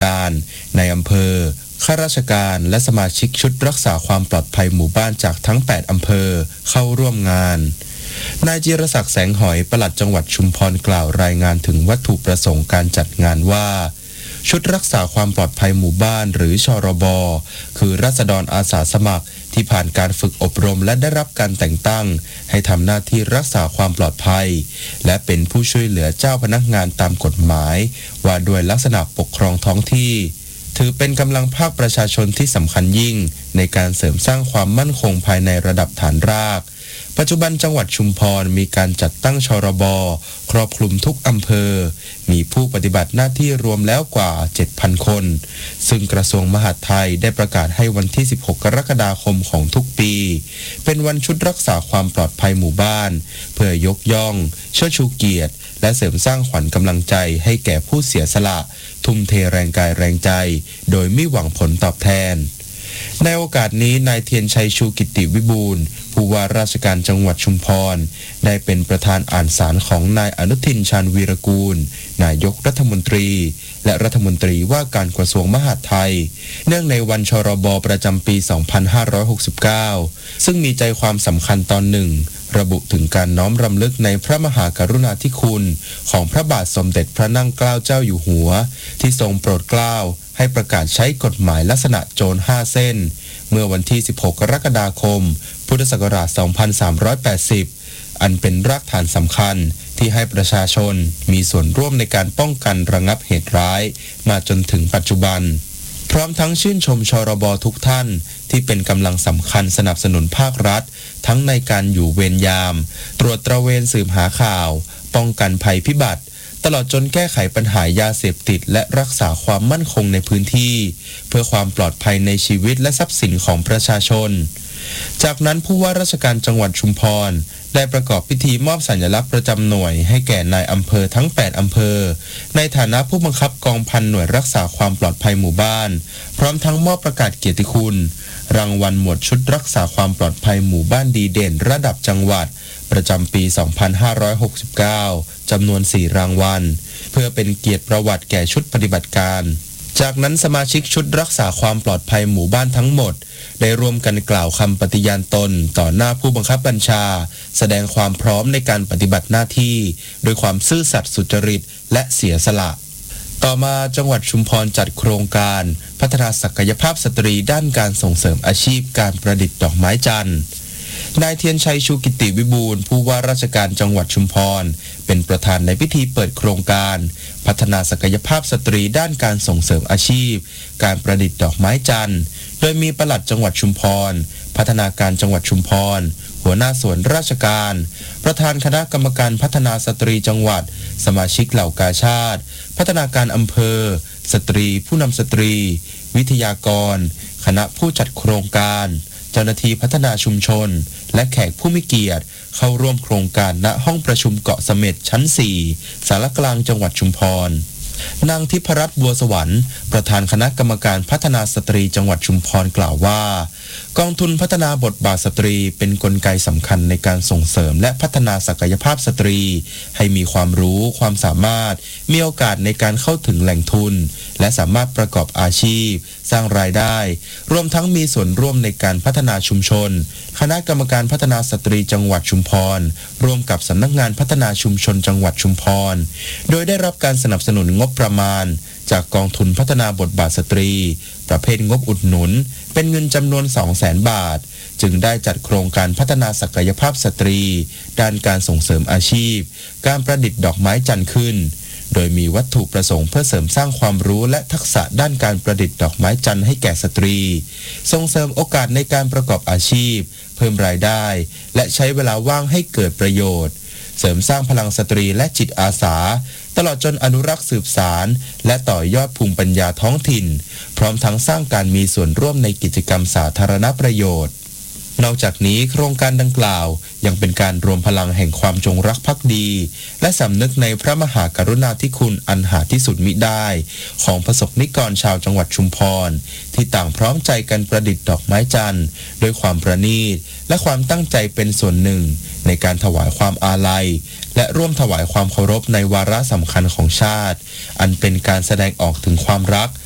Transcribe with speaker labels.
Speaker 1: การในอำเภอข้าราชการและสมาชิกชุดรักษาความปลอดภัยหมู่บ้านจากทั้ง8อำเภอเข้าร่วมงานนายจิรศักดิ์แสงหอยปลัดจังหวัดชุมพรกล่าวรายงานถึงวัตถุประสงค์การจัดงานว่าชุดรักษาความปลอดภัยหมู่บ้านหรือชรบคือราษฎรอาสาสมัครที่ผ่านการฝึกอบรมและได้รับการแต่งตั้งให้ทำหน้าที่รักษาความปลอดภัยและเป็นผู้ช่วยเหลือเจ้าพนักงานตามกฎหมายว่าด้วยลักษณะปกครองท้องที่ถือเป็นกำลังภาคประชาชนที่สำคัญยิ่งในการเสริมสร้างความมั่นคงภายในระดับฐานรากปัจจุบันจังหวัดชุมพรมีการจัดตั้งชรบครอบคลุมทุกอำเภอมีผู้ปฏิบัติหน้าที่รวมแล้วกว่า 7,000 คนซึ่งกระทรวงมหาดไทยได้ประกาศให้วันที่ 16 กรกฎาคมของทุกปีเป็นวันชุดรักษาความปลอดภัยหมู่บ้านเพื่อยกย่องเชิดชูเกียรติและเสริมสร้างขวัญกำลังใจให้แก่ผู้เสียสละทุ่มเทแรงกายแรงใจโดยไม่หวังผลตอบแทนในโอกาสนี้นายเทียนชัยชูกิติวิบูลย์ผู้ว่าราชการจังหวัดชุมพรได้เป็นประธานอ่านสารของนายอนุทินชาญวีรกูลนายกรัฐมนตรีและรัฐมนตรีว่าการกระทรวงมหาดไทยเนื่องในวันชรบประจำปี 2569 ซึ่งมีใจความสำคัญตอนหนึ่งระบุถึงการน้อมรำลึกในพระมหากรุณาธิคุณของพระบาทสมเด็จพระนั่งเกล้าเจ้าอยู่หัวที่ทรงโปรดเกล้าให้ประกาศใช้กฎหมายลักษณะโจร5 เส้นเมื่อวันที่ 16 กรกฎาคม พุทธศักราช 2380 อันเป็นรากฐานสำคัญที่ให้ประชาชนมีส่วนร่วมในการป้องกันระงับเหตุร้ายมาจนถึงปัจจุบันพร้อมทั้งชื่นชมชรบทุกท่านที่เป็นกำลังสำคัญสนับสนุนภาครัฐทั้งในการอยู่เวรยามตรวจตระเวนสืบหาข่าวป้องกันภัยพิบัติตลอดจนแก้ไขปัญหายาเสพติดและรักษาความมั่นคงในพื้นที่เพื่อความปลอดภัยในชีวิตและทรัพย์สินของประชาชนจากนั้นผู้ว่าราชการจังหวัดชุมพรได้ประกอบพิธีมอบสัญลักษณ์ประจำหน่วยให้แก่นายอำเภอทั้ง8อำเภอในฐานะผู้บังคับกองพันหน่วยรักษาความปลอดภัยหมู่บ้านพร้อมทั้งมอบประกาศเกียรติคุณรางวัลหมวดชุดรักษาความปลอดภัยหมู่บ้านดีเด่นระดับจังหวัดประจำปี 2569 จำนวน 4 รางวัลเพื่อเป็นเกียรติประวัติแก่ชุดปฏิบัติการจากนั้นสมาชิกชุดรักษาความปลอดภัยหมู่บ้านทั้งหมดได้ร่วมกันกล่าวคำปฏิญาณตนต่อหน้าผู้บังคับบัญชาแสดงความพร้อมในการปฏิบัติหน้าที่โดยความซื่อสัตย์สุจริตและเสียสละต่อมาจังหวัดชุมพรจัดโครงการพัฒนาศักยภาพสตรีด้านการส่งเสริมอาชีพการประดิษฐ์ดอกไม้จันทร์นายเทียนชัยชูกิติวิบูลย์ผู้ว่าราชการจังหวัดชุมพรเป็นประธานในพิธีเปิดโครงการพัฒนาศักยภาพสตรีด้านการส่งเสริมอาชีพการประดิษฐ์ดอกไม้จันทร์โดยมีปลัดจังหวัดชุมพรพัฒนาการจังหวัดชุมพรหัวหน้าส่วนราชการประธานคณะกรรมการพัฒนาสตรีจังหวัดสมาชิกเหล่ากาชาดพัฒนาการอำเภอสตรีผู้นำสตรีวิทยากรคณะผู้จัดโครงการเจ้าหน้าที่พัฒนาชุมชนและแขกผู้มีเกียรติเข้าร่วมโครงการณห้องประชุมเกาะเสม็ดชั้น 4 สารกลางจังหวัดชุมพรนางทิพรัตน์บัวสวรรค์ประธานคณะกรรมการพัฒนาสตรีจังหวัดชุมพรกล่าวว่ากองทุนพัฒนาบทบาทสตรีเป็นกลไกสำคัญในการส่งเสริมและพัฒนาศักยภาพสตรีให้มีความรู้ความสามารถมีโอกาสในการเข้าถึงแหล่งทุนและสามารถประกอบอาชีพสร้างรายได้รวมทั้งมีส่วนร่วมในการพัฒนาชุมชนคณะกรรมการพัฒนาสตรีจังหวัดชุมพรร่วมกับสำนักงานพัฒนาชุมชนจังหวัดชุมพรโดยได้รับการสนับสนุนงบประมาณจากกองทุนพัฒนาบทบาทสตรีประเภทงบอุดหนุนเป็นเงินจำนวน 200,000 บาทจึงได้จัดโครงการพัฒนาศักยภาพสตรีด้านการส่งเสริมอาชีพการประดิษฐ์ดอกไม้จันทร์ขึ้นโดยมีวัตถุประสงค์เพื่อเสริมสร้างความรู้และทักษะด้านการประดิษฐ์ดอกไม้จันทร์ให้แก่สตรีส่งเสริมโอกาสในการประกอบอาชีพเพิ่มรายได้และใช้เวลาว่างให้เกิดประโยชน์เสริมสร้างพลังสตรีและจิตอาสาตลอดจนอนุรักษ์สืบสานและต่อยอดภูมิปัญญาท้องถิ่นพร้อมทั้งสร้างการมีส่วนร่วมในกิจกรรมสาธารณประโยชน์นอกจากนี้โครงการดังกล่าวยังเป็นการรวมพลังแห่งความจงรักภักดีและสำนึกในพระมหากรุณาธิคุณอันหาที่สุดมิได้ของประสบนิกรชาวจังหวัดชุมพรที่ต่างพร้อมใจกันประดิษฐ์ดอกไม้จันทร์ด้วยความประณีตและความตั้งใจเป็นส่วนหนึ่งในการถวายความอาลัยและร่วมถวายความเคารพในวาระสำคัญของชาติอันเป็นการแสดงออกถึงความรัก